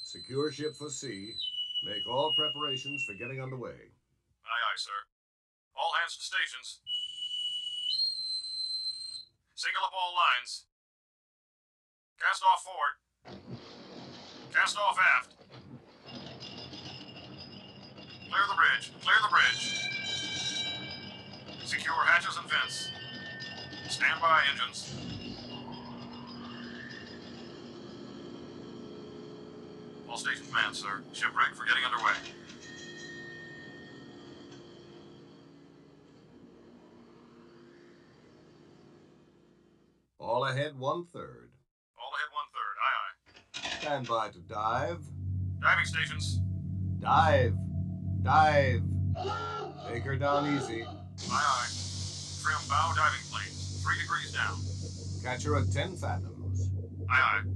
Secure ship for sea. Make all preparations for getting underway. Aye, aye, sir. All hands to stations. Single up all lines. Cast off forward. Cast off aft. Clear the bridge. Clear the bridge. Secure hatches and vents. Stand by, engines. All stations manned, sir. Ship rigged for getting underway. All ahead 1/3. All ahead 1/3. Aye, aye. Stand by to dive. Diving stations. Dive. Dive. Take her down easy. Aye, aye. Trim bow diving planes. 3 degrees down. Catch her at 10 fathoms. Aye, aye.